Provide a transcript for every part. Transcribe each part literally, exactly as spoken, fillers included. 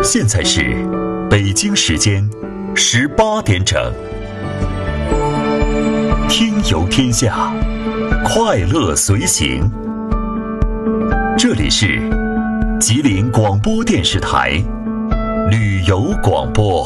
现在是北京时间十八点整，听游天下，快乐随行。这里是吉林广播电视台旅游广播。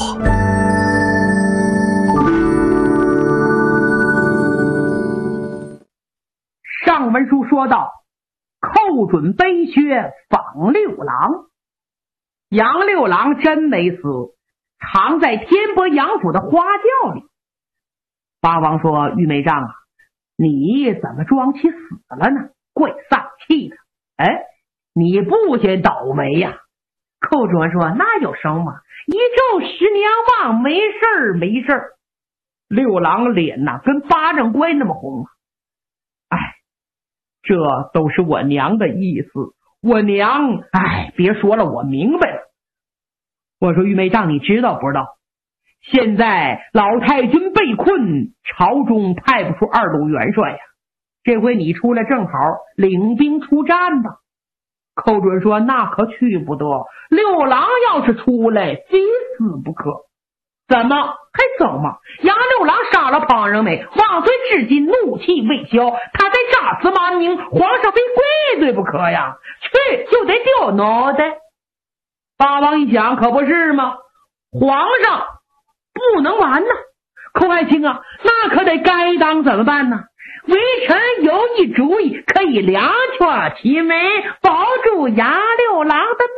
上文书说到，寇准背靴访六郎，杨六郎真没死，藏在天波杨府的花轿里。八王说：“玉梅丈啊，你怎么装起死了呢？怪丧气的。哎，你不嫌倒霉呀、啊？”寇准说：“那有什么？一昼十年旺，没事儿没事儿。”六郎脸呐、啊，跟巴掌怪那么红啊！哎，这都是我娘的意思。我娘，哎，别说了，我明白了。我说玉梅丈，你知道不知道？现在老太君被困，朝中派不出二路元帅呀。这回你出来正好领兵出战吧。寇准说：“那可去不得，六郎要是出来，非死不可。”怎么还怎么？杨六郎杀了旁人没？王妃至今怒气未消，他在诈死亡命，皇上非归罪不可呀！去就得掉脑袋。八王一想，可不是吗？皇上不能完呐！寇爱卿啊，那可得该当怎么办呢？微臣有一主意，可以两全其美，保住杨六郎的